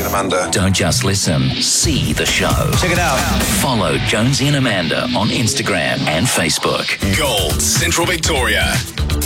and Amanda. Don't just listen, see the show. Check it out. Follow Jonesy and Amanda on Instagram and Facebook. Gold, Central Victoria.